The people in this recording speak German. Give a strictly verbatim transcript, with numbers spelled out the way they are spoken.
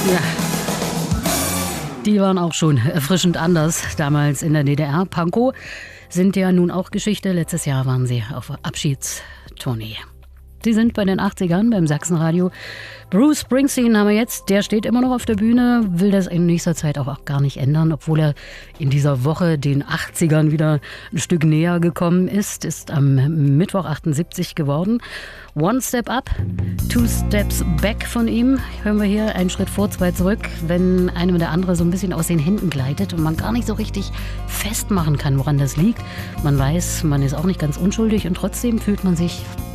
Ja, die waren auch schon erfrischend anders damals in der D D R. Pankow sind ja nun auch Geschichte. Letztes Jahr waren sie auf Abschiedstournee. Sie sind bei den achtzigern beim Sachsenradio. Bruce Springsteen haben wir jetzt. Der steht immer noch auf der Bühne, will das in nächster Zeit auch, auch gar nicht ändern, obwohl er in dieser Woche den achtzigern wieder ein Stück näher gekommen ist. Ist am Mittwoch achtundsiebzig geworden. One Step Up, Two Steps Back von ihm. Hören wir hier einen Schritt vor, zwei zurück, wenn einem der andere so ein bisschen aus den Händen gleitet und man gar nicht so richtig festmachen kann, woran das liegt. Man weiß, man ist auch nicht ganz unschuldig und trotzdem fühlt man sich